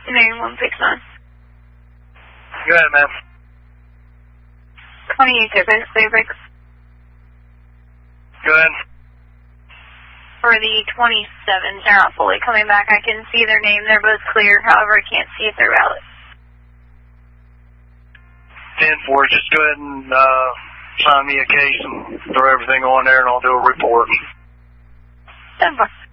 Name 169. Go ahead, ma'am. 28 6. Go ahead. For the 27s, they're not fully coming back. I can see their name. They're both clear. However, I can't see if they're valid. 10-4, just go ahead and sign me a case and throw everything on there, and I'll do a report. 10-4.